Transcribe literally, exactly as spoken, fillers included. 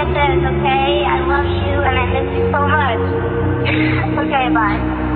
this, okay? I love you and I miss you so much. Okay, bye.